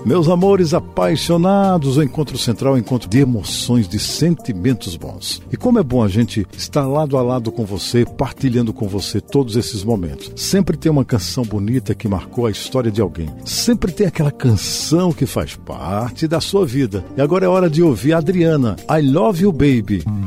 Meus amores apaixonados, o Encontro Central é um encontro de emoções, de sentimentos bons. E como é bom a gente estar lado a lado com você, partilhando com você todos esses momentos. Sempre tem uma canção bonita que marcou a história de alguém. Sempre tem aquela canção que faz parte da sua vida. E agora é hora de ouvir a Adriana, I Love You Baby.